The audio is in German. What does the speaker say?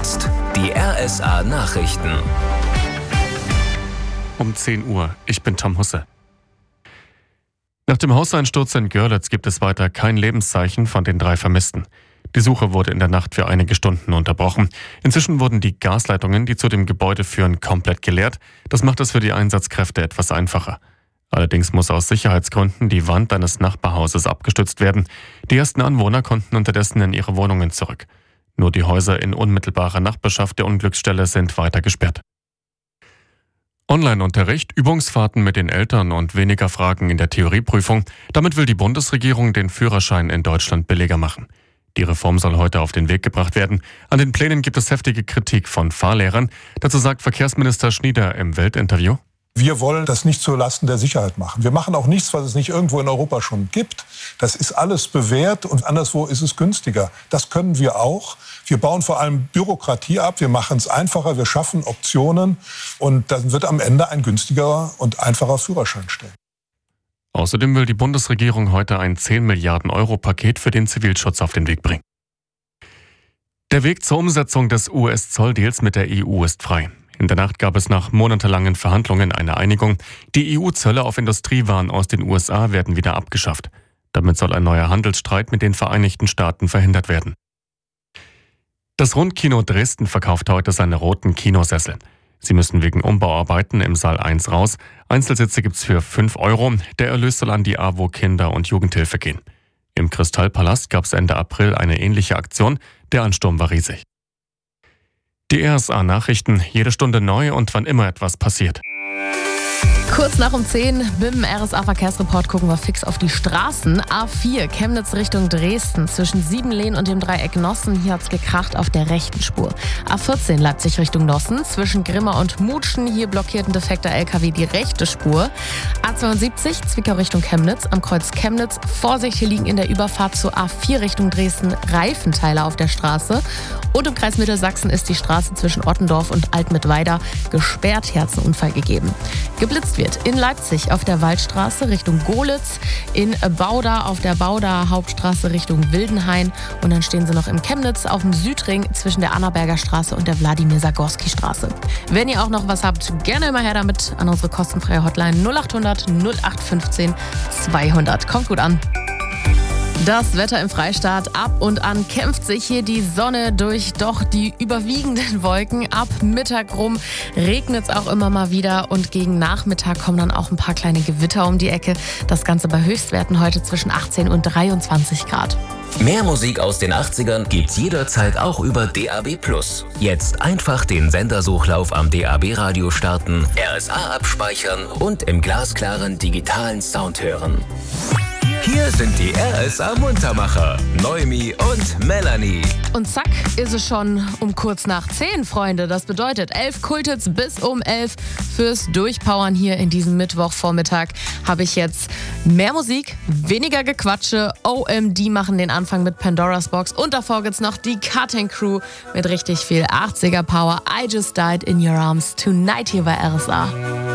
jetzt die RSA Nachrichten. Um 10 Uhr. Ich bin Tom Husse. Nach dem Hauseinsturz in Görlitz gibt es weiter kein Lebenszeichen von den 3 Vermissten. Die Suche wurde in der Nacht für einige Stunden unterbrochen. Inzwischen wurden die Gasleitungen, die zu dem Gebäude führen, komplett geleert. Das macht es für die Einsatzkräfte etwas einfacher. Allerdings muss aus Sicherheitsgründen die Wand eines Nachbarhauses abgestützt werden. Die ersten Anwohner konnten unterdessen in ihre Wohnungen zurück. Nur die Häuser in unmittelbarer Nachbarschaft der Unglücksstelle sind weiter gesperrt. Online-Unterricht, Übungsfahrten mit den Eltern und weniger Fragen in der Theorieprüfung. Damit will die Bundesregierung den Führerschein in Deutschland billiger machen. Die Reform soll heute auf den Weg gebracht werden. An den Plänen gibt es heftige Kritik von Fahrlehrern. Dazu sagt Verkehrsminister Schnieder im Welt-Interview: Wir wollen das nicht zulasten der Sicherheit machen. Wir machen auch nichts, was es nicht irgendwo in Europa schon gibt. Das ist alles bewährt und anderswo ist es günstiger. Das können wir auch. Wir bauen vor allem Bürokratie ab. Wir machen es einfacher. Wir schaffen Optionen. Und dann wird am Ende ein günstigerer und einfacher Führerschein stehen. Außerdem will die Bundesregierung heute ein 10 Milliarden Euro Paket für den Zivilschutz auf den Weg bringen. Der Weg zur Umsetzung des US-Zolldeals mit der EU ist frei. In der Nacht gab es nach monatelangen Verhandlungen eine Einigung. Die EU-Zölle auf Industriewaren aus den USA werden wieder abgeschafft. Damit soll ein neuer Handelsstreit mit den Vereinigten Staaten verhindert werden. Das Rundkino Dresden verkauft heute seine roten Kinosessel. Sie müssen wegen Umbauarbeiten im Saal 1 raus. Einzelsitze gibt's für 5 Euro. Der Erlös soll an die AWO Kinder- und Jugendhilfe gehen. Im Kristallpalast gab es Ende April eine ähnliche Aktion. Der Ansturm war riesig. Die RSA-Nachrichten, jede Stunde neu und wann immer etwas passiert. Kurz nach um 10 mit dem RSA-Verkehrsreport gucken wir fix auf die Straßen. A4 Chemnitz Richtung Dresden zwischen Siebenlehn und dem Dreieck Nossen. Hier hat's gekracht auf der rechten Spur. A14 Leipzig Richtung Nossen zwischen Grimma und Mutschen. Hier blockiert ein defekter LKW die rechte Spur. A72 Zwickau Richtung Chemnitz am Kreuz Chemnitz. Vorsicht, hier liegen in der Überfahrt zur A4 Richtung Dresden Reifenteile auf der Straße. Und im Kreis Mittelsachsen ist die Straße zwischen Ottendorf und Altmittweida gesperrt. Hier hat's einen Unfall gegeben. Geblitzt wird in Leipzig auf der Waldstraße Richtung Golitz, in Bauda auf der Bauda Hauptstraße Richtung Wildenhain und dann stehen sie noch in Chemnitz auf dem Südring zwischen der Annaberger Straße und der Wladimir-Sagorski-Straße. Wenn ihr auch noch was habt, gerne immer her damit an unsere kostenfreie Hotline 0800 0815 200. Kommt gut an. Das Wetter im Freistaat. Ab und an kämpft sich hier die Sonne durch doch die überwiegenden Wolken. Ab Mittag rum regnet es auch immer mal wieder und gegen Nachmittag kommen dann auch ein paar kleine Gewitter um die Ecke. Das Ganze bei Höchstwerten heute zwischen 18 und 23 Grad. Mehr Musik aus den 80ern gibt's jederzeit auch über DAB+. Jetzt einfach den Sendersuchlauf am DAB-Radio starten, RSA abspeichern und im glasklaren digitalen Sound hören. Hier sind die RSA-Muntermacher, Noemi und Melanie. Und zack, ist es schon um kurz nach 10, Freunde. Das bedeutet 11 Kulthits bis um 11 fürs Durchpowern hier in diesem Mittwochvormittag. Habe ich jetzt mehr Musik, weniger Gequatsche. OMD machen den Anfang mit Pandora's Box. Und davor gibt's noch die Cutting Crew mit richtig viel 80er Power. I Just Died in Your Arms Tonight hier bei RSA.